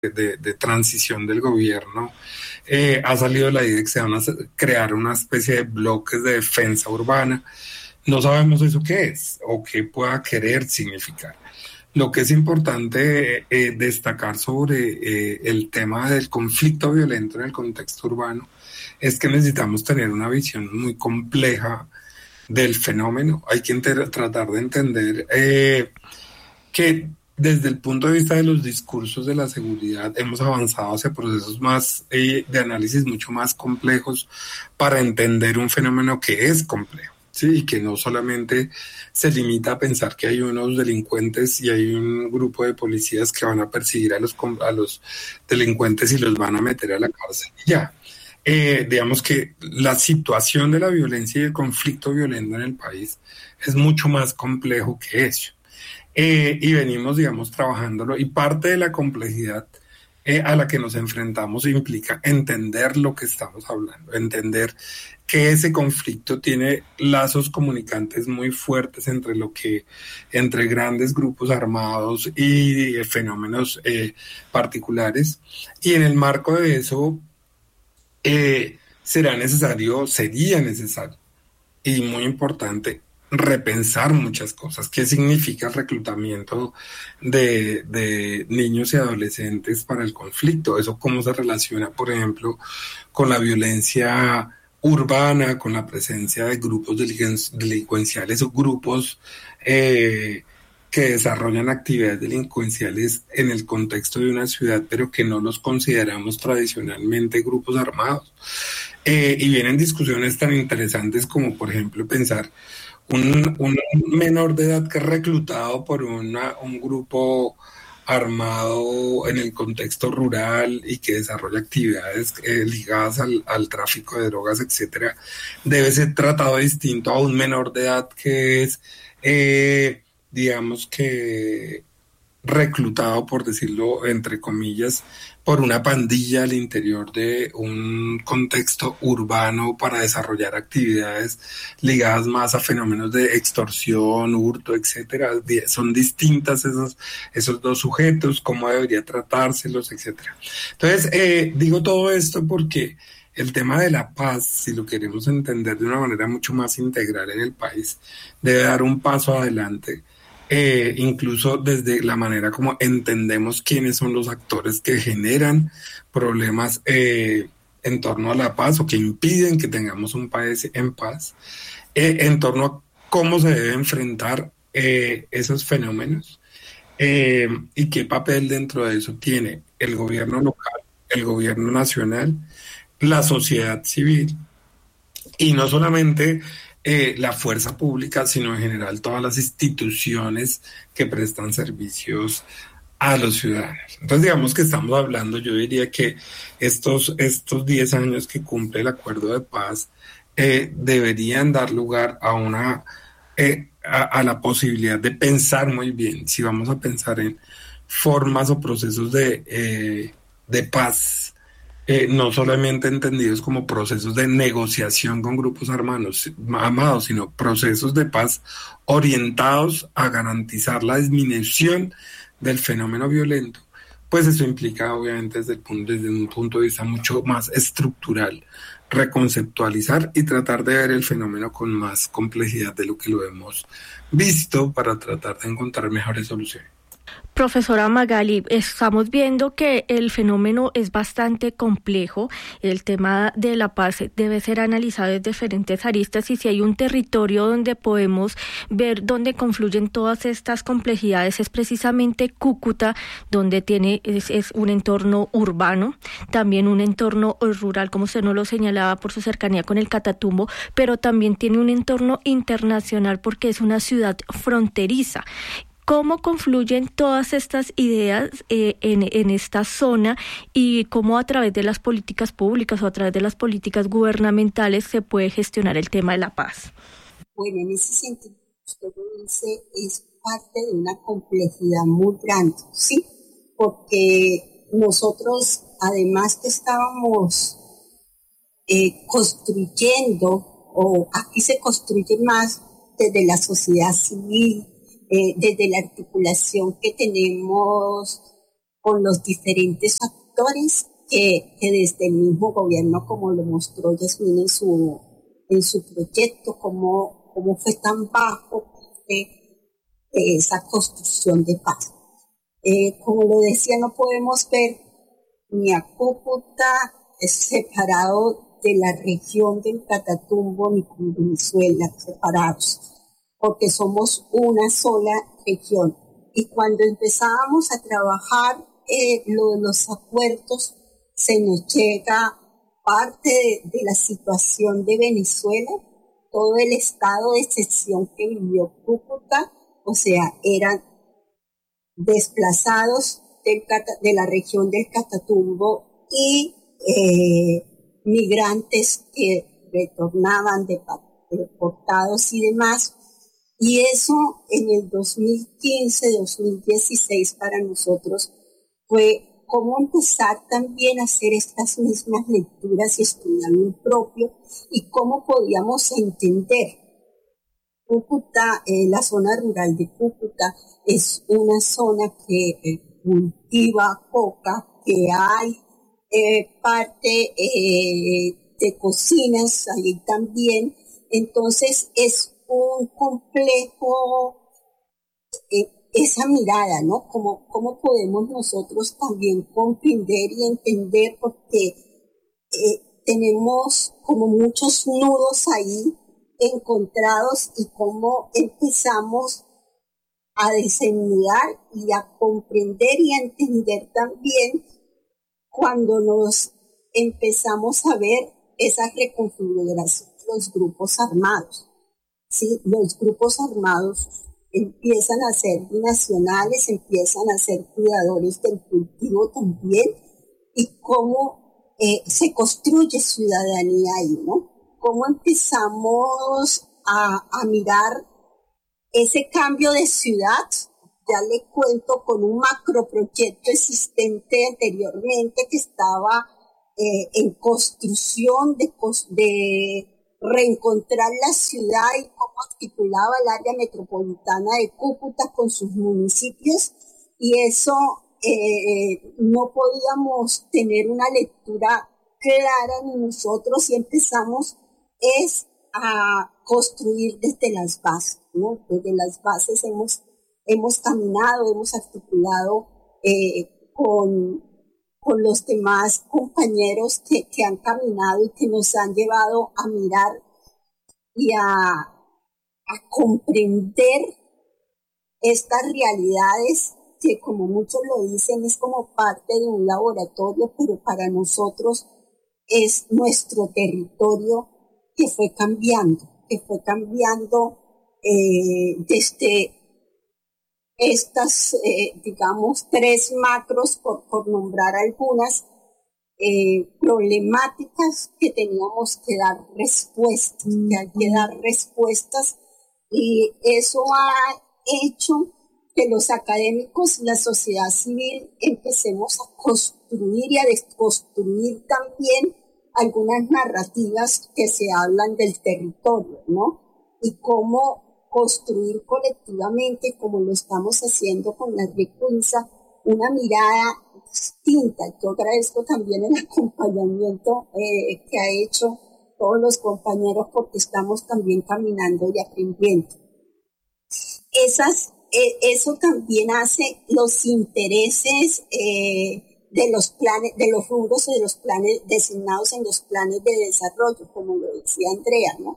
de transición del gobierno, ha salido la idea de que se van a crear una especie de bloques de defensa urbana. No sabemos eso qué es o qué pueda querer significar. Lo que es importante destacar sobre el tema del conflicto violento en el contexto urbano es que necesitamos tener una visión muy compleja del fenómeno. Hay que tratar de entender que desde el punto de vista de los discursos de la seguridad hemos avanzado hacia procesos más de análisis mucho más complejos para entender un fenómeno que es complejo. Sí, y que no solamente se limita a pensar que hay unos delincuentes y hay un grupo de policías que van a perseguir a los delincuentes y los van a meter a la cárcel. Ya, digamos que la situación de la violencia y el conflicto violento en el país es mucho más complejo que eso. Y venimos, digamos, trabajándolo, y parte de la complejidad a la que nos enfrentamos implica entender lo que estamos hablando, entender que ese conflicto tiene lazos comunicantes muy fuertes entre grandes grupos armados y fenómenos particulares, y en el marco de eso sería necesario y muy importante repensar muchas cosas. ¿Qué significa el reclutamiento de niños y adolescentes para el conflicto? Eso cómo se relaciona, por ejemplo, con la violencia urbana, con la presencia de grupos delincuenciales o grupos que desarrollan actividades delincuenciales en el contexto de una ciudad, pero que no los consideramos tradicionalmente grupos armados. Y vienen discusiones tan interesantes como, por ejemplo, pensar un menor de edad que es reclutado por un grupo armado en el contexto rural y que desarrolla actividades ligadas al tráfico de drogas, etcétera, debe ser tratado distinto a un menor de edad que es, digamos que reclutado, por decirlo entre comillas, por una pandilla al interior de un contexto urbano para desarrollar actividades ligadas más a fenómenos de extorsión, hurto, etcétera. Son distintas esos dos sujetos, cómo debería tratárselos, etcétera. Entonces, digo todo esto porque el tema de la paz, si lo queremos entender de una manera mucho más integral en el país, debe dar un paso adelante. Incluso desde la manera como entendemos quiénes son los actores que generan problemas en torno a la paz o que impiden que tengamos un país en paz, en torno a cómo se debe enfrentar esos fenómenos y qué papel dentro de eso tiene el gobierno local, el gobierno nacional, la sociedad civil, y no solamente la fuerza pública, sino en general todas las instituciones que prestan servicios a los ciudadanos. Entonces, digamos que estamos hablando, yo diría que estos 10 años que cumple el acuerdo de paz deberían dar lugar a a la posibilidad de pensar muy bien, si vamos a pensar en formas o procesos de paz, no solamente entendidos como procesos de negociación con grupos armados, sino procesos de paz orientados a garantizar la disminución del fenómeno violento, pues eso implica, obviamente, desde un punto de vista mucho más estructural, reconceptualizar y tratar de ver el fenómeno con más complejidad de lo que lo hemos visto para tratar de encontrar mejores soluciones. Profesora Magali, estamos viendo que el fenómeno es bastante complejo. El tema de la paz debe ser analizado desde diferentes aristas, y si hay un territorio donde podemos ver dónde confluyen todas estas complejidades es precisamente Cúcuta, donde es un entorno urbano, también un entorno rural, como usted nos lo señalaba, por su cercanía con el Catatumbo, pero también tiene un entorno internacional porque es una ciudad fronteriza. ¿Cómo confluyen todas estas ideas en esta zona, y cómo a través de las políticas públicas o a través de las políticas gubernamentales se puede gestionar el tema de la paz? Bueno, en ese sentido, usted lo dice, es parte de una complejidad muy grande, ¿sí? Porque nosotros, además que estábamos construyendo, o aquí se construye más desde la sociedad civil, desde la articulación que tenemos con los diferentes actores que desde el mismo gobierno, como lo mostró Yasmín en su proyecto, cómo fue tan bajo esa construcción de paz. Como lo decía, no podemos ver ni a Cúcuta separado de la región del Catatumbo ni con Venezuela separados, porque somos una sola región. Y cuando empezábamos a trabajar lo de los acuerdos, se nos llega parte de la situación de Venezuela, todo el estado de excepción que vivió Cúcuta, o sea, eran desplazados de la región del Catatumbo y migrantes que retornaban deportados y demás. Y eso en el 2015, 2016 para nosotros fue cómo empezar también a hacer estas mismas lecturas y estudiar lo propio y cómo podíamos entender. Cúcuta, la zona rural de Cúcuta es una zona que cultiva coca, que hay parte de cocinas ahí también. Entonces es un complejo, esa mirada, ¿no? ¿Cómo podemos nosotros también comprender y entender? Porque tenemos como muchos nudos ahí encontrados y cómo empezamos a desenmudar y a comprender y a entender también cuando nos empezamos a ver esa reconfiguración de los grupos armados. ¿Sí? Los grupos armados empiezan a ser nacionales, empiezan a ser cuidadores del cultivo también, y cómo se construye ciudadanía ahí, ¿no? Cómo empezamos a mirar ese cambio de ciudad. Ya le cuento con un macroproyecto existente anteriormente que estaba en construcción de reencontrar la ciudad y cómo articulaba el área metropolitana de Cúcuta con sus municipios, y eso no podíamos tener una lectura clara ni nosotros, y empezamos a construir desde las bases, ¿no? Desde las bases hemos caminado, hemos articulado con los demás compañeros que han caminado y que nos han llevado a mirar y a comprender estas realidades que, como muchos lo dicen, es como parte de un laboratorio, pero para nosotros es nuestro territorio que fue cambiando desde estas, digamos, 3 macros, por nombrar algunas, problemáticas que teníamos que dar respuestas, y eso ha hecho que los académicos, la sociedad civil, empecemos a construir y a desconstruir también algunas narrativas que se hablan del territorio, ¿no? Y cómo construir colectivamente, como lo estamos haciendo con la Recuinza, una mirada distinta. Yo agradezco también el acompañamiento que ha hecho todos los compañeros, porque estamos también caminando y aprendiendo. Eso también hace los intereses de los planes, de los rubros y de los planes designados en los planes de desarrollo, como lo decía Andrea, ¿no?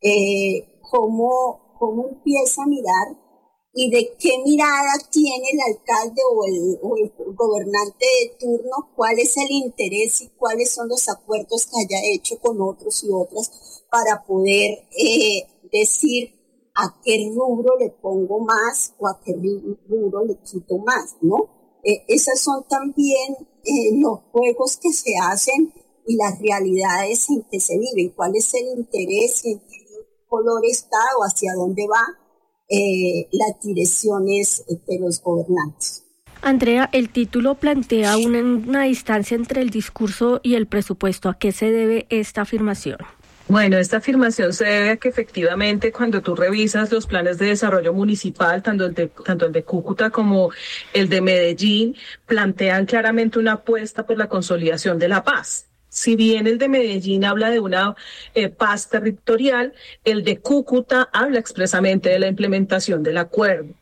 Cómo empieza a mirar y de qué mirada tiene el alcalde o el gobernante de turno, cuál es el interés y cuáles son los acuerdos que haya hecho con otros y otras para poder decir a qué rubro le pongo más o a qué rubro le quito más, ¿no? Esas son también los juegos que se hacen y las realidades en que se viven, cuál es el interés y en qué color está o hacia dónde va las direcciones de los gobernantes. Andrea, el título plantea una distancia entre el discurso y el presupuesto. ¿A qué se debe esta afirmación? Bueno, esta afirmación se debe a que efectivamente cuando tú revisas los planes de desarrollo municipal, tanto el de Cúcuta como el de Medellín, plantean claramente una apuesta por la consolidación de la paz. Si bien el de Medellín habla de una paz territorial, el de Cúcuta habla expresamente de la implementación del acuerdo.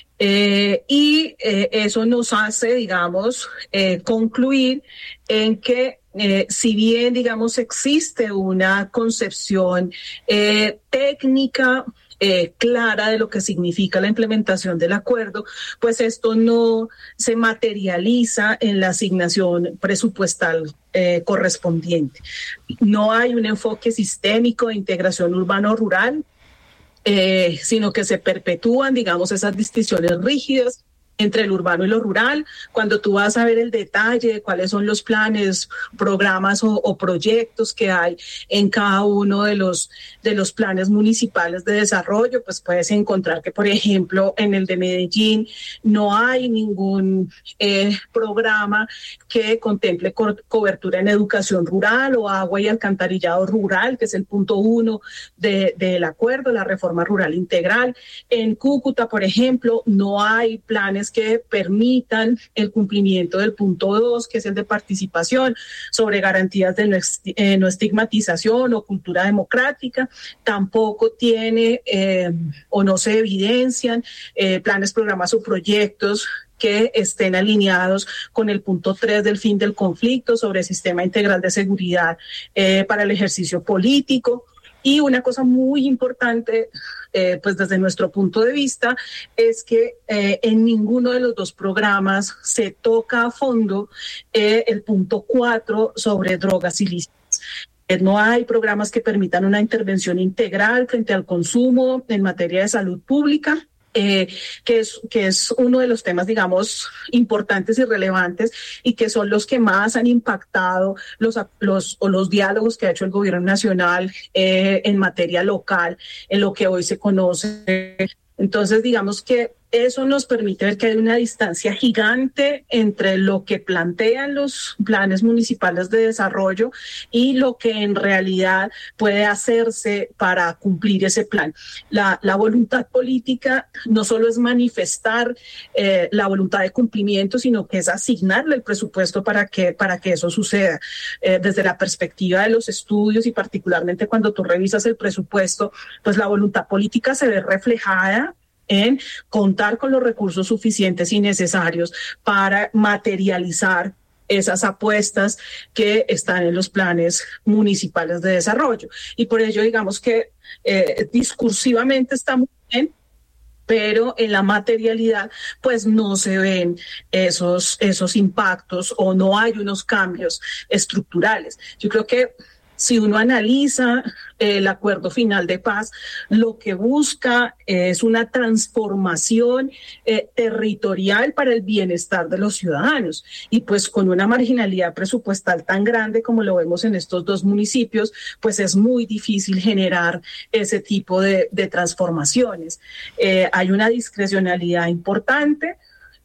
Eso nos hace, digamos, concluir en que si bien, digamos, existe una concepción técnica clara de lo que significa la implementación del acuerdo, pues esto no se materializa en la asignación presupuestal correspondiente. No hay un enfoque sistémico de integración urbano-rural, sino que se perpetúan, digamos, esas distinciones rígidas entre el urbano y lo rural. Cuando tú vas a ver el detalle de cuáles son los planes, programas o proyectos que hay en cada uno de los planes municipales de desarrollo, pues puedes encontrar que, por ejemplo, en el de Medellín no hay ningún programa que contemple cobertura en educación rural o agua y alcantarillado rural, que es el punto 1 del acuerdo, la reforma rural integral. En Cúcuta, por ejemplo, no hay planes que permitan el cumplimiento del punto 2, que es el de participación, sobre garantías de no estigmatización o cultura democrática. Tampoco tiene o no se evidencian planes, programas o proyectos que estén alineados con el punto 3 del fin del conflicto, sobre sistema integral de seguridad para el ejercicio político. Y una cosa muy importante, pues desde nuestro punto de vista, es que en ninguno de los dos programas se toca a fondo el punto 4 sobre drogas ilícitas. No hay programas que permitan una intervención integral frente al consumo en materia de salud pública. Que es uno de los temas, digamos, importantes y relevantes, y que son los que más han impactado los diálogos que ha hecho el gobierno nacional en materia local, en lo que hoy se conoce. Entonces, digamos que eso nos permite ver que hay una distancia gigante entre lo que plantean los planes municipales de desarrollo y lo que en realidad puede hacerse para cumplir ese plan. La voluntad política no solo es manifestar la voluntad de cumplimiento, sino que es asignarle el presupuesto para que eso suceda. Desde la perspectiva de los estudios, y particularmente cuando tú revisas el presupuesto, pues la voluntad política se ve reflejada en contar con los recursos suficientes y necesarios para materializar esas apuestas que están en los planes municipales de desarrollo. Y por ello, digamos que discursivamente está muy bien, pero en la materialidad pues no se ven esos impactos, o no hay unos cambios estructurales. Yo creo que si uno analiza el acuerdo final de paz, lo que busca es una transformación territorial para el bienestar de los ciudadanos. Y pues con una marginalidad presupuestal tan grande como lo vemos en estos dos municipios, pues es muy difícil generar ese tipo de transformaciones. Hay una discrecionalidad importante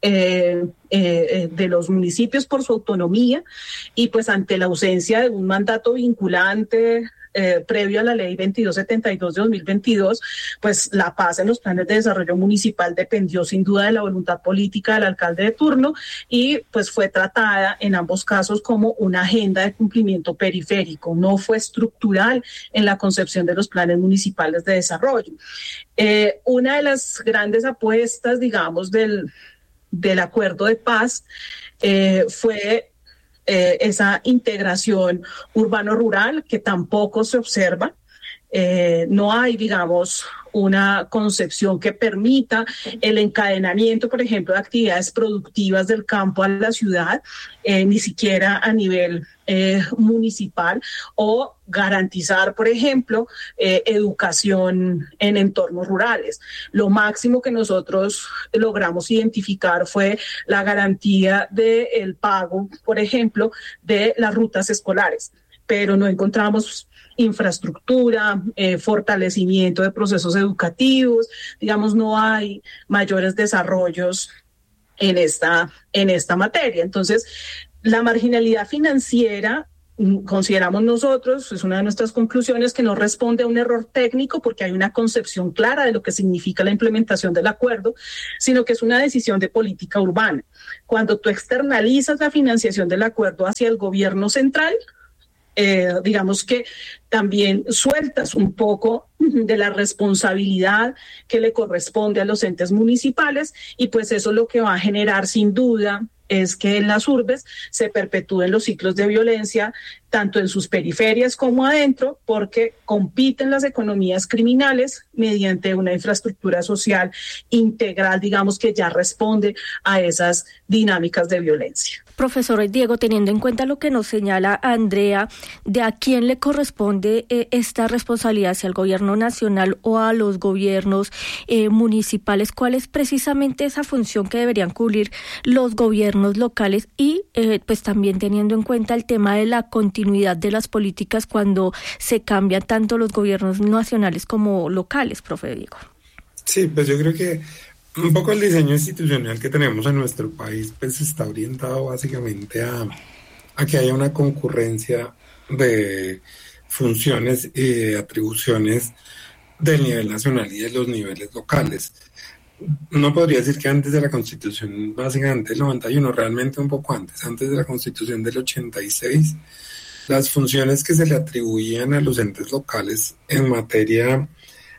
de los municipios por su autonomía, y pues ante la ausencia de un mandato vinculante previo a la ley 2272 de 2022, pues la paz en los planes de desarrollo municipal dependió sin duda de la voluntad política del alcalde de turno, y pues fue tratada en ambos casos como una agenda de cumplimiento periférico, no fue estructural en la concepción de los planes municipales de desarrollo. Una de las grandes apuestas, digamos, del acuerdo de paz fue esa integración urbano-rural, que tampoco se observa. No hay, digamos, una concepción que permita el encadenamiento, por ejemplo, de actividades productivas del campo a la ciudad, ni siquiera a nivel municipal, o garantizar, por ejemplo, educación en entornos rurales. Lo máximo que nosotros logramos identificar fue la garantía del pago, por ejemplo, de las rutas escolares, pero no encontramos infraestructura, fortalecimiento de procesos educativos, digamos, no hay mayores desarrollos en esta materia. Entonces, la marginalidad financiera consideramos nosotros, es una de nuestras conclusiones, que no responde a un error técnico porque hay una concepción clara de lo que significa la implementación del acuerdo, sino que es una decisión de política urbana. Cuando tú externalizas la financiación del acuerdo hacia el gobierno central, digamos que también sueltas un poco de la responsabilidad que le corresponde a los entes municipales, y pues eso lo que va a generar sin duda es que en las urbes se perpetúen los ciclos de violencia, tanto en sus periferias como adentro, porque compiten las economías criminales mediante una infraestructura social integral, digamos, que ya responde a esas dinámicas de violencia. Profesor Diego, teniendo en cuenta lo que nos señala Andrea, ¿de a quién le corresponde esta responsabilidad, si al gobierno nacional o a los gobiernos municipales? ¿Cuál es precisamente esa función que deberían cubrir los gobiernos locales? Y pues también teniendo en cuenta el tema de la continuidad de las políticas cuando se cambian tanto los gobiernos nacionales como locales, profe Diego. Sí, pues yo creo que un poco el diseño institucional que tenemos en nuestro país pues está orientado básicamente a que haya una concurrencia de funciones y atribuciones del nivel nacional y de los niveles locales. No podría decir que antes de la Constitución, básicamente del 91, realmente un poco antes de la Constitución del 86, las funciones que se le atribuían a los entes locales en materia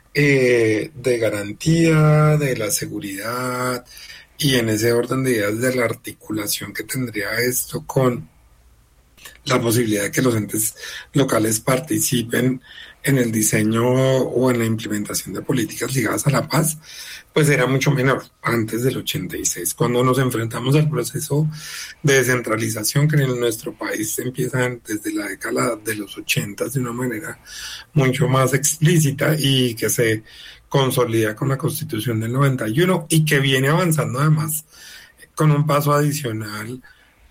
de garantía, de la seguridad y en ese orden de ideas de la articulación que tendría esto con la posibilidad de que los entes locales participen en el diseño o en la implementación de políticas ligadas a la paz, pues era mucho menor antes del 86. Cuando nos enfrentamos al proceso de descentralización que en nuestro país empieza desde la década de los 80 de una manera mucho más explícita y que se consolida con la Constitución del 91 y que viene avanzando además con un paso adicional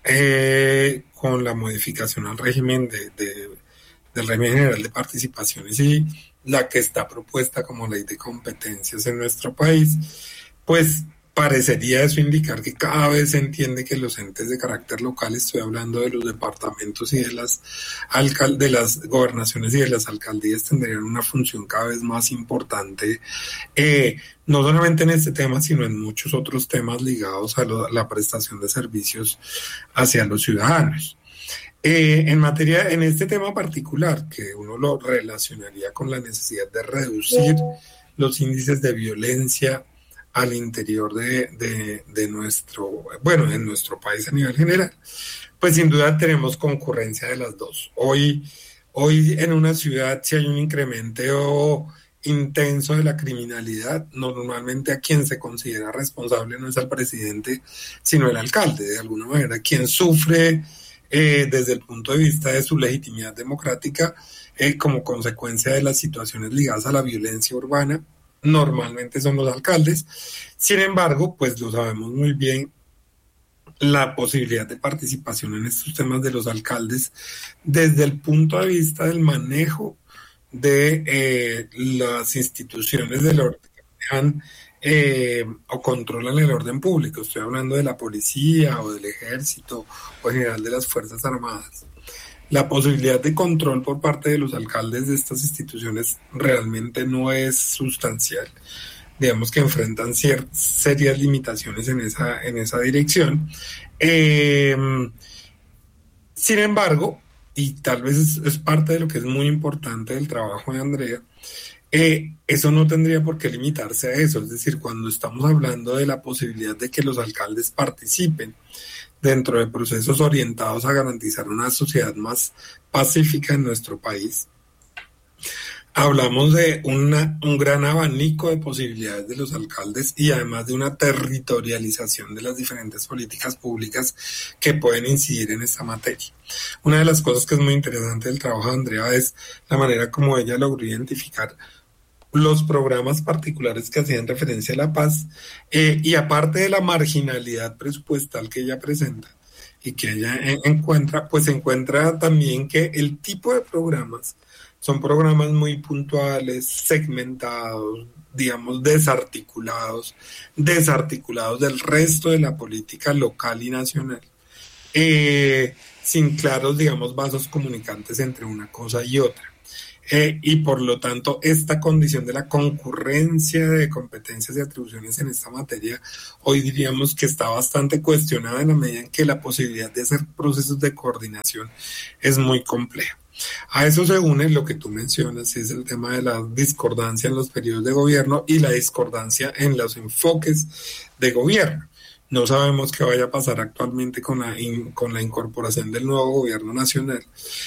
con la modificación al régimen del régimen general de participaciones y la que está propuesta como ley de competencias en nuestro país, pues parecería eso indicar que cada vez se entiende que los entes de carácter local, estoy hablando de los departamentos y de las gobernaciones y de las alcaldías, tendrían una función cada vez más importante, no solamente en este tema, sino en muchos otros temas ligados a la prestación de servicios hacia los ciudadanos. En este tema particular, que uno lo relacionaría con la necesidad de reducir los índices de violencia al interior de nuestro, en nuestro país a nivel general, pues sin duda tenemos concurrencia de las dos. Hoy en una ciudad, si hay un incremento intenso de la criminalidad, normalmente a quien se considera responsable no es al presidente, sino el alcalde, de alguna manera, quien sufre desde el punto de vista de su legitimidad democrática como consecuencia de las situaciones ligadas a la violencia urbana, normalmente son los alcaldes. Sin embargo, pues lo sabemos muy bien, la posibilidad de participación en estos temas de los alcaldes desde el punto de vista del manejo de las instituciones del orden que manejan o controlan el orden público. Estoy hablando de la policía o del ejército o en general de las Fuerzas Armadas. La posibilidad de control por parte de los alcaldes de estas instituciones realmente no es sustancial. Digamos que enfrentan serias limitaciones en esa dirección. Sin embargo, y tal vez es parte de lo que es muy importante del trabajo de Andrea, eso no tendría por qué limitarse a eso. Es decir, cuando estamos hablando de la posibilidad de que los alcaldes participen dentro de procesos orientados a garantizar una sociedad más pacífica en nuestro país, hablamos de un gran abanico de posibilidades de los alcaldes y además de una territorialización de las diferentes políticas públicas que pueden incidir en esta materia. Una de las cosas que es muy interesante del trabajo de Andrea es la manera como ella logró identificar los programas particulares que hacían referencia a la paz, y aparte de la marginalidad presupuestal que ella presenta y que ella encuentra, pues encuentra también que el tipo de programas son programas muy puntuales, segmentados, digamos desarticulados del resto de la política local y nacional. sin claros, digamos, vasos comunicantes entre una cosa y otra. Y por lo tanto, esta condición de la concurrencia de competencias y atribuciones en esta materia, hoy diríamos que está bastante cuestionada en la medida en que la posibilidad de hacer procesos de coordinación es muy compleja. A eso se une lo que tú mencionas, es el tema de la discordancia en los periodos de gobierno y la discordancia en los enfoques de gobierno. No sabemos qué vaya a pasar actualmente con la incorporación del nuevo gobierno nacional.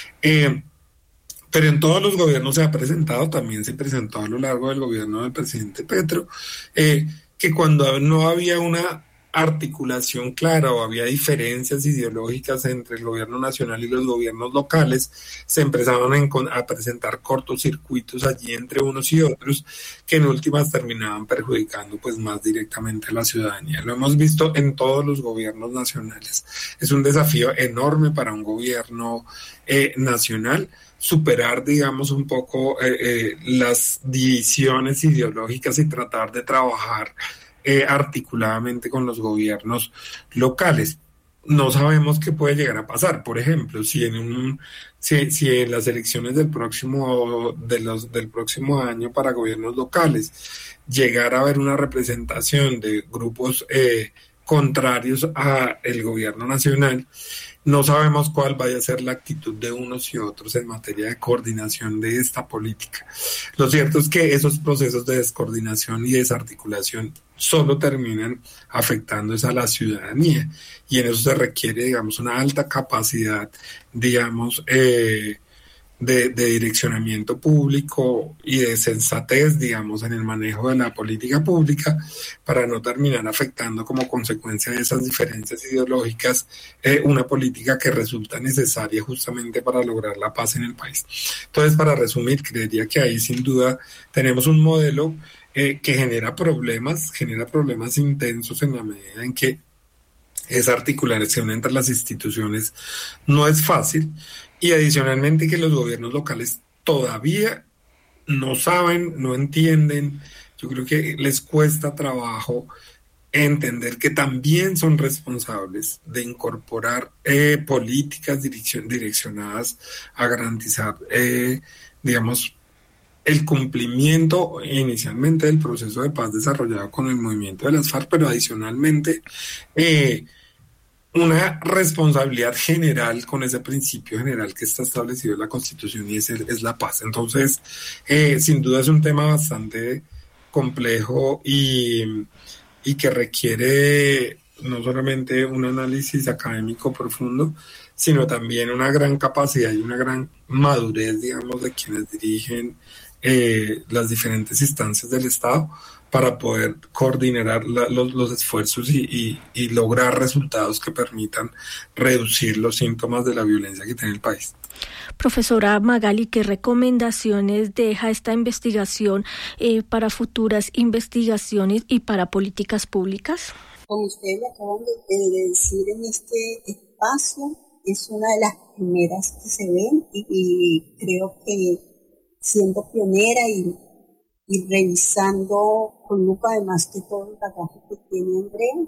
Pero en todos los gobiernos se ha presentado, también se presentó a lo largo del gobierno del presidente Petro, que cuando no había una articulación clara o había diferencias ideológicas entre el gobierno nacional y los gobiernos locales, se empezaban a presentar cortocircuitos allí entre unos y otros, que en últimas terminaban perjudicando pues más directamente a la ciudadanía. Lo hemos visto en todos los gobiernos nacionales. Es un desafío enorme para un gobierno nacional superar, digamos, un poco las divisiones ideológicas y tratar de trabajar articuladamente con los gobiernos locales. No sabemos qué puede llegar a pasar. Por ejemplo, si en las elecciones del próximo año para gobiernos locales llegara a haber una representación de grupos contrarios al gobierno nacional, no sabemos cuál vaya a ser la actitud de unos y otros en materia de coordinación de esta política. Lo cierto es que esos procesos de descoordinación y desarticulación solo terminan afectando a la ciudadanía, y en eso se requiere, digamos, una alta capacidad, digamos, de direccionamiento público y de sensatez, digamos, en el manejo de la política pública, para no terminar afectando como consecuencia de esas diferencias ideológicas una política que resulta necesaria justamente para lograr la paz en el país. Entonces, para resumir, creería que ahí sin duda tenemos un modelo que genera problemas intensos en la medida en que esa articulación entre las instituciones no es fácil, y adicionalmente que los gobiernos locales todavía no saben, no entienden. Yo creo que les cuesta trabajo entender que también son responsables de incorporar políticas direccionadas a garantizar, digamos, el cumplimiento inicialmente del proceso de paz desarrollado con el movimiento de las FARC, pero adicionalmente una responsabilidad general con ese principio general que está establecido en la Constitución, y es la paz. Entonces, sin duda es un tema bastante complejo y que requiere no solamente un análisis académico profundo, sino también una gran capacidad y una gran madurez, digamos, de quienes dirigen las diferentes instancias del Estado, para poder coordinar los esfuerzos y lograr resultados que permitan reducir los síntomas de la violencia que tiene el país. Profesora Magali, ¿qué recomendaciones deja esta investigación para futuras investigaciones y para políticas públicas? Como ustedes lo acaban de decir en este espacio, es una de las primeras que se ven, y creo que siendo pionera y revisando con lupa, además que todo el bagaje que tiene Andrea,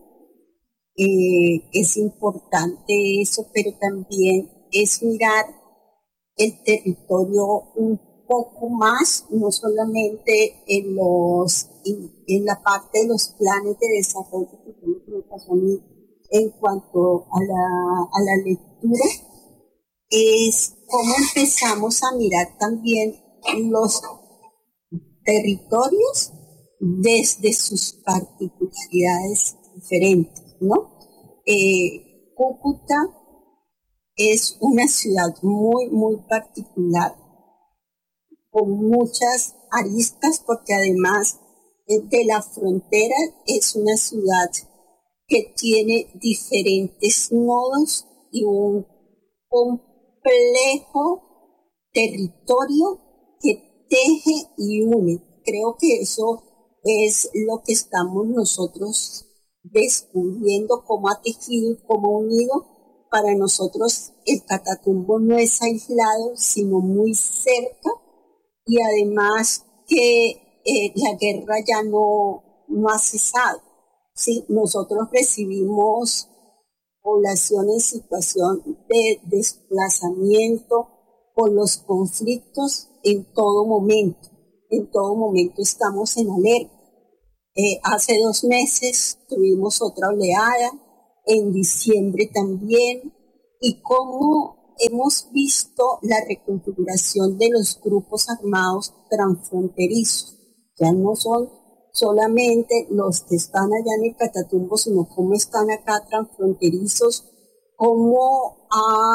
es importante eso, pero también es mirar el territorio un poco más, no solamente en la parte de los planes de desarrollo, que me pasó a mí en cuanto a la lectura, es cómo empezamos a mirar también los territorios desde sus particularidades diferentes, ¿no? Cúcuta es una ciudad muy, muy particular, con muchas aristas, porque además de la frontera es una ciudad que tiene diferentes nodos y un complejo territorio que teje y une. Creo que eso es lo que estamos nosotros descubriendo, cómo ha tejido y cómo ha unido. Para nosotros el Catatumbo no es aislado, sino muy cerca, y además que la guerra ya no ha cesado, ¿sí? Nosotros recibimos población en situación de desplazamiento por los conflictos en todo momento. En todo momento estamos en alerta. Hace 2 meses tuvimos otra oleada, en diciembre también, y cómo hemos visto la reconfiguración de los grupos armados transfronterizos. Ya no son solamente los que están allá en el Catatumbo, sino cómo están acá transfronterizos, cómo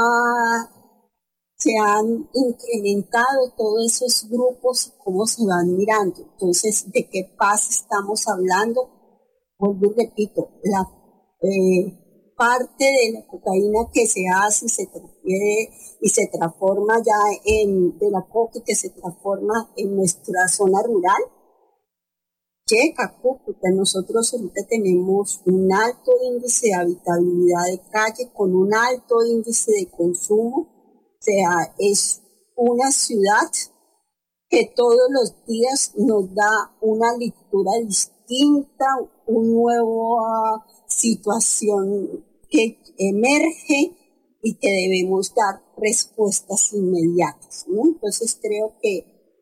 se han incrementado todos esos grupos y cómo se van mirando. Entonces, ¿de qué paz estamos hablando? Vuelvo y repito, la parte de la cocaína que se hace y se transfiere y se transforma ya de la coca que se transforma en nuestra zona rural, llega a Cúcuta. Nosotros ahorita tenemos un alto índice de habitabilidad de calle con un alto índice de consumo. O sea, es una ciudad que todos los días nos da una lectura distinta, una nueva situación que emerge y que debemos dar respuestas inmediatas, ¿no? Entonces creo que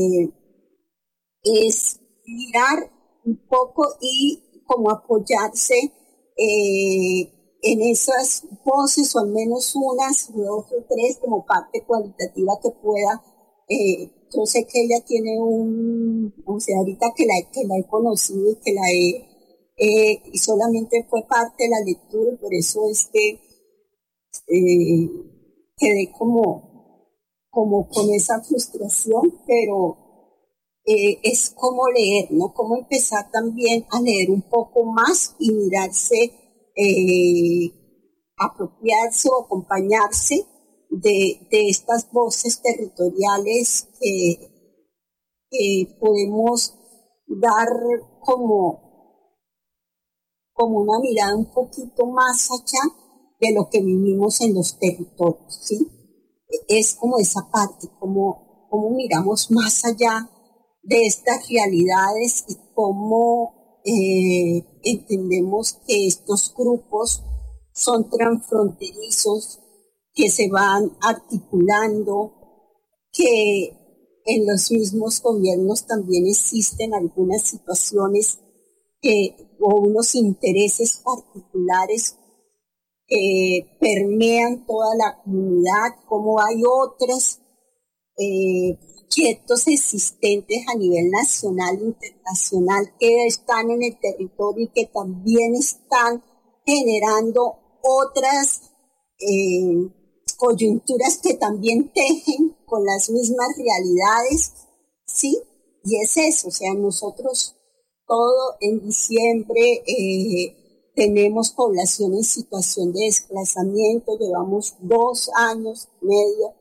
es mirar un poco y como apoyarse en esas voces, o al menos unas, 2 o 3, como parte cualitativa que pueda. Yo sé que ella tiene o sea, ahorita que la he conocido y que la y solamente fue parte de la lectura, y por eso es que quedé como con esa frustración, pero es como leer, ¿no? Como empezar también a leer un poco más y mirarse, apropiarse o acompañarse de estas voces territoriales que podemos dar como una mirada un poquito más allá de lo que vivimos en los territorios, ¿sí? Es como esa parte, como miramos más allá de estas realidades y cómo entendemos que estos grupos son transfronterizos, que se van articulando, que en los mismos gobiernos también existen algunas situaciones o unos intereses particulares que permean toda la comunidad, como hay otros proyectos existentes a nivel nacional e internacional que están en el territorio y que también están generando otras coyunturas que también tejen con las mismas realidades, ¿sí? Y es eso, o sea, nosotros todo en diciembre tenemos población en situación de desplazamiento, llevamos 2 años y medio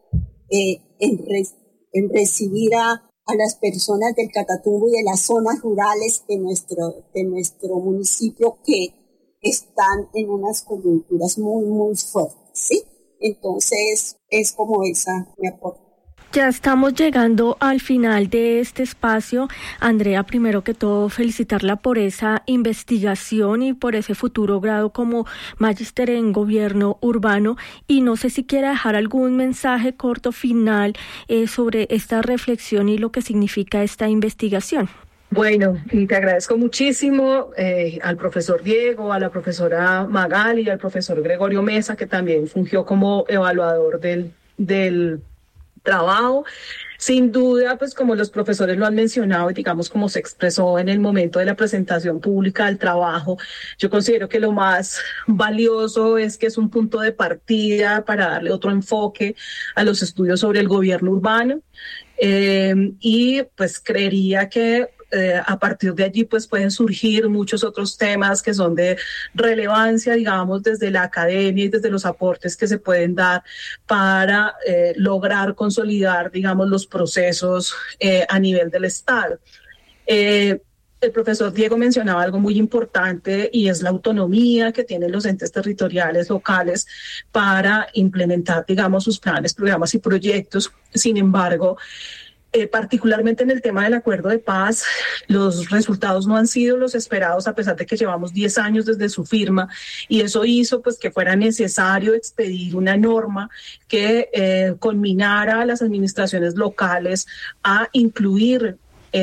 en recibir a las personas del Catatumbo y de las zonas rurales de nuestro municipio que están en unas coyunturas muy, muy fuertes, ¿sí? Entonces, es como esa mi aporte. Ya estamos llegando al final de este espacio. Andrea, primero que todo, felicitarla por esa investigación y por ese futuro grado como magíster en gobierno urbano. Y no sé si quiere dejar algún mensaje corto final sobre esta reflexión y lo que significa esta investigación. Bueno, y te agradezco muchísimo al profesor Diego, a la profesora Magali y al profesor Gregorio Mesa, que también fungió como evaluador del trabajo. Sin duda, pues como los profesores lo han mencionado y digamos como se expresó en el momento de la presentación pública del trabajo, yo considero que lo más valioso es que es un punto de partida para darle otro enfoque a los estudios sobre el gobierno urbano, y pues creería que a partir de allí pues pueden surgir muchos otros temas que son de relevancia, digamos, desde la academia y desde los aportes que se pueden dar para lograr consolidar, digamos, los procesos a nivel del Estado. El profesor Diego mencionaba algo muy importante y es la autonomía que tienen los entes territoriales locales para implementar, digamos, sus planes, programas y proyectos. Sin embargo, particularmente en el tema del acuerdo de paz, los resultados no han sido los esperados a pesar de que llevamos 10 años desde su firma, y eso hizo pues que fuera necesario expedir una norma que conminara a las administraciones locales a incluir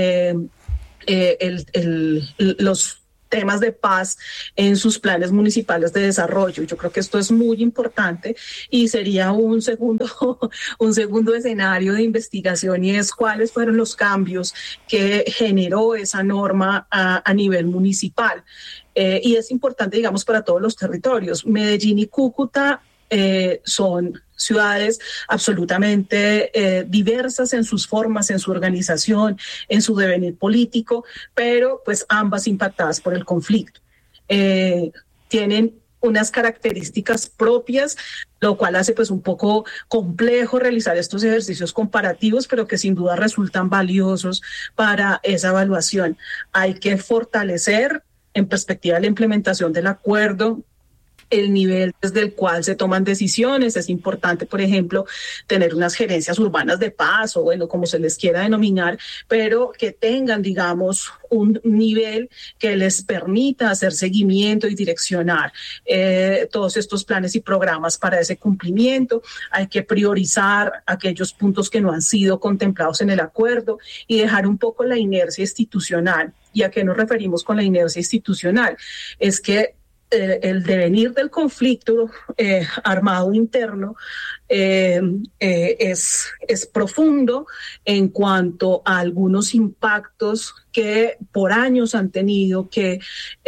los temas de paz en sus planes municipales de desarrollo. Yo creo que esto es muy importante y sería un segundo escenario de investigación, y es cuáles fueron los cambios que generó esa norma a nivel municipal. Y es importante, digamos, para todos los territorios. Medellín y Cúcuta son ciudades absolutamente diversas en sus formas, en su organización, en su devenir político, pero pues ambas impactadas por el conflicto. Tienen unas características propias, lo cual hace pues un poco complejo realizar estos ejercicios comparativos, pero que sin duda resultan valiosos para esa evaluación. Hay que fortalecer en perspectiva de la implementación del acuerdo el nivel desde el cual se toman decisiones. Es importante, por ejemplo, tener unas gerencias urbanas de paz, o bueno, como se les quiera denominar, pero que tengan, digamos, un nivel que les permita hacer seguimiento y direccionar todos estos planes y programas para ese cumplimiento. Hay que priorizar aquellos puntos que no han sido contemplados en el acuerdo y dejar un poco la inercia institucional. ¿Y a qué nos referimos con la inercia institucional? Es que el devenir del conflicto armado interno es profundo en cuanto a algunos impactos que por años han tenido que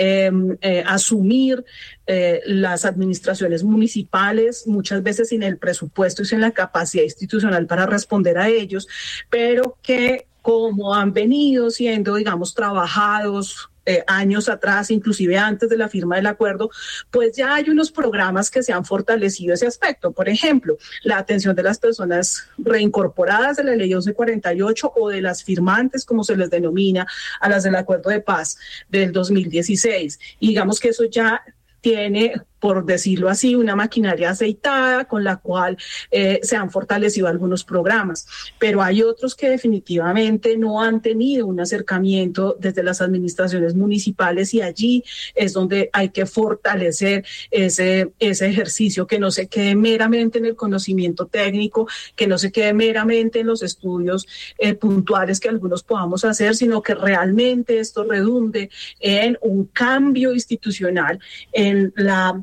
asumir las administraciones municipales, muchas veces sin el presupuesto y sin la capacidad institucional para responder a ellos, pero que como han venido siendo, digamos, trabajados años atrás, inclusive antes de la firma del acuerdo, pues ya hay unos programas que se han fortalecido ese aspecto. Por ejemplo, la atención de las personas reincorporadas de la ley 1148 o de las firmantes, como se les denomina, a las del acuerdo de paz del 2016. Y digamos que eso ya tiene, por decirlo así, una maquinaria aceitada con la cual se han fortalecido algunos programas, pero hay otros que definitivamente no han tenido un acercamiento desde las administraciones municipales, y allí es donde hay que fortalecer ese ejercicio, que no se quede meramente en el conocimiento técnico, que no se quede meramente en los estudios puntuales que algunos podamos hacer, sino que realmente esto redunde en un cambio institucional, en la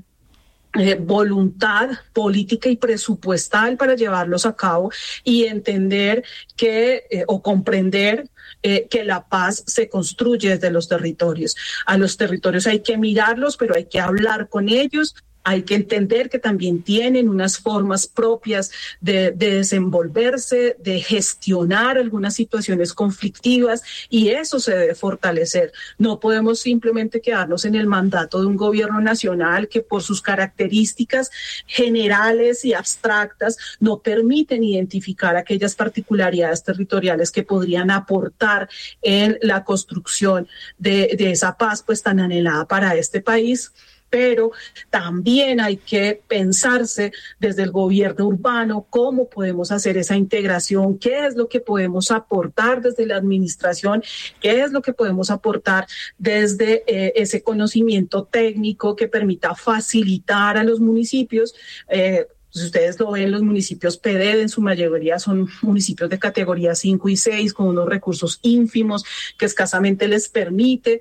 voluntad política y presupuestal para llevarlos a cabo, y entender que o comprender que la paz se construye desde los territorios. A los territorios hay que mirarlos, pero hay que hablar con ellos. Hay que entender que también tienen unas formas propias de desenvolverse, de gestionar algunas situaciones conflictivas, y eso se debe fortalecer. No podemos simplemente quedarnos en el mandato de un gobierno nacional que por sus características generales y abstractas no permiten identificar aquellas particularidades territoriales que podrían aportar en la construcción de esa paz pues tan anhelada para este país. Pero también hay que pensarse desde el gobierno urbano cómo podemos hacer esa integración, qué es lo que podemos aportar desde la administración, qué es lo que podemos aportar desde ese conocimiento técnico que permita facilitar a los municipios. Si ustedes lo ven, los municipios PD en su mayoría son municipios de categoría 5 y 6 con unos recursos ínfimos que escasamente les permite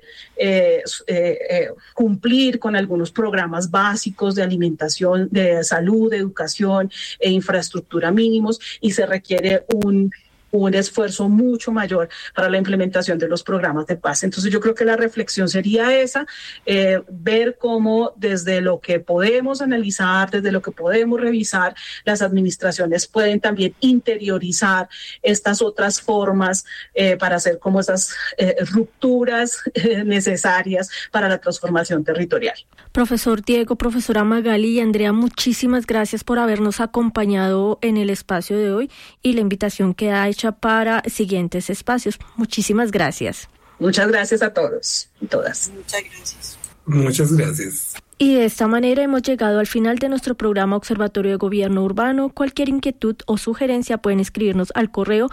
cumplir con algunos programas básicos de alimentación, de salud, de educación e infraestructura mínimos, y se requiere un esfuerzo mucho mayor para la implementación de los programas de paz. Entonces yo creo que la reflexión sería esa, ver cómo desde lo que podemos analizar, desde lo que podemos revisar, las administraciones pueden también interiorizar estas otras formas para hacer como esas rupturas necesarias para la transformación territorial. Profesor Diego, profesora Magali y Andrea, muchísimas gracias por habernos acompañado en el espacio de hoy, y la invitación queda hecha para siguientes espacios. Muchísimas gracias. Muchas gracias a todos y todas. Muchas gracias. Muchas gracias. Y de esta manera hemos llegado al final de nuestro programa Observatorio de Gobierno Urbano. Cualquier inquietud o sugerencia pueden escribirnos al correo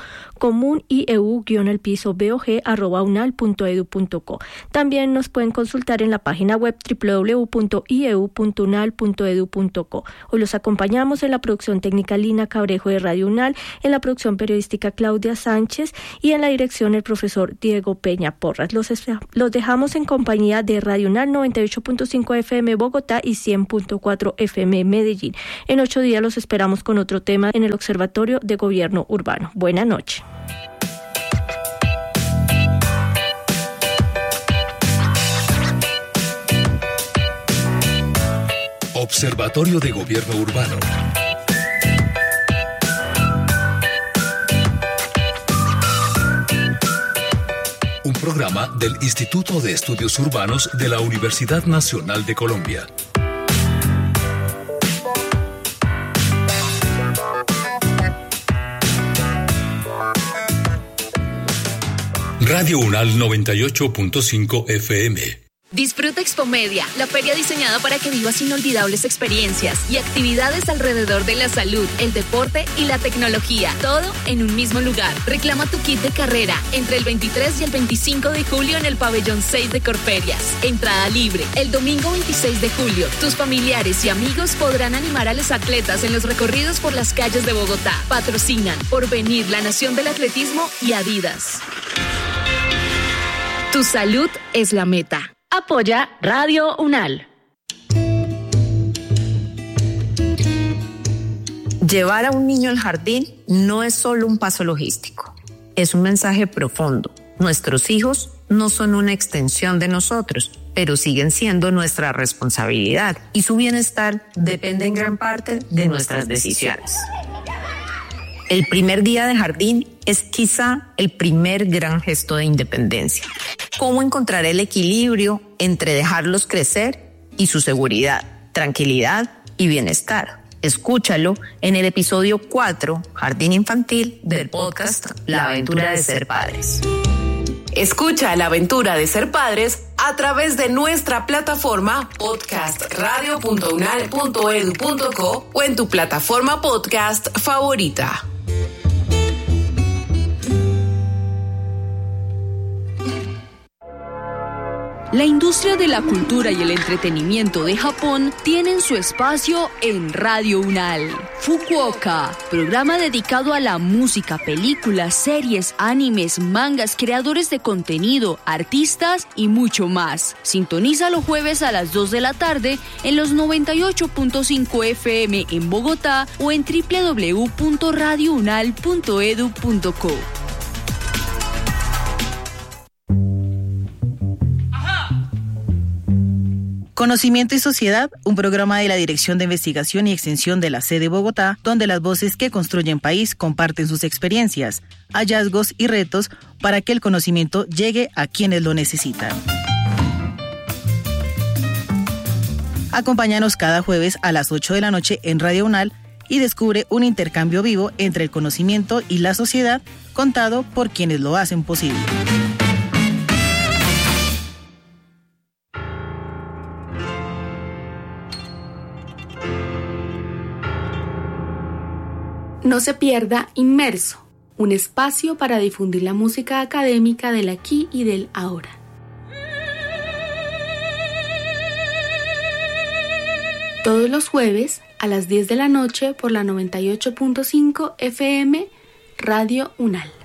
comunieu-bog@unal.edu.co. También nos pueden consultar en la página web www.ieu.unal.edu.co. Hoy los acompañamos en la producción técnica Lina Cabrejo de Radio Unal, en la producción periodística Claudia Sánchez y en la dirección el profesor Diego Peña Porras. Los dejamos en compañía de Radio Unal 98.5 FM Bogotá y 100.4 FM Medellín. En 8 días los esperamos con otro tema en el Observatorio de Gobierno Urbano. Buenas noches. Observatorio de Gobierno Urbano. Un programa del Instituto de Estudios Urbanos de la Universidad Nacional de Colombia. Radio Unal 98.5 FM. Disfruta Expomedia, la feria diseñada para que vivas inolvidables experiencias y actividades alrededor de la salud, el deporte y la tecnología, todo en un mismo lugar. Reclama tu kit de carrera entre el 23 y el 25 de julio en el pabellón 6 de Corferias. Entrada libre. El domingo 26 de julio, tus familiares y amigos podrán animar a los atletas en los recorridos por las calles de Bogotá. Patrocinan Porvenir, la Nación del Atletismo y Adidas. Tu salud es la meta. Apoya Radio Unal. Llevar a un niño al jardín no es solo un paso logístico, es un mensaje profundo. Nuestros hijos no son una extensión de nosotros, pero siguen siendo nuestra responsabilidad y su bienestar depende en gran parte de nuestras decisiones. El primer día de jardín es quizá el primer gran gesto de independencia. ¿Cómo encontrar el equilibrio entre dejarlos crecer y su seguridad, tranquilidad y bienestar? Escúchalo en el episodio 4, Jardín Infantil, del podcast La Aventura de Ser Padres. Escucha La Aventura de Ser Padres a través de nuestra plataforma podcastradio.unal.edu.co o en tu plataforma podcast favorita. La industria de la cultura y el entretenimiento de Japón tienen su espacio en Radio Unal. Fukuoka, programa dedicado a la música, películas, series, animes, mangas, creadores de contenido, artistas y mucho más. Sintoniza los jueves a las 2 de la tarde en los 98.5 FM en Bogotá o en www.radiounal.edu.co. Conocimiento y Sociedad, un programa de la Dirección de Investigación y Extensión de la sede Bogotá, donde las voces que construyen país comparten sus experiencias, hallazgos y retos para que el conocimiento llegue a quienes lo necesitan. Acompáñanos cada jueves a las 8 de la noche en Radio Unal y descubre un intercambio vivo entre el conocimiento y la sociedad, contado por quienes lo hacen posible. No se pierda Inmerso, un espacio para difundir la música académica del aquí y del ahora. Todos los jueves a las 10 de la noche por la 98.5 FM Radio Unal.